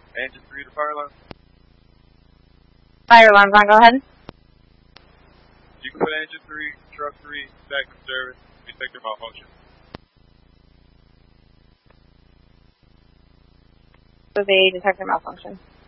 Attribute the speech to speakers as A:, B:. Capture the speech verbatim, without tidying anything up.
A: Engine three to fire alarm.
B: Fire alarm's on, go ahead.
A: You can put engine three, truck three, back in service, detector malfunction.
B: With a detector malfunction.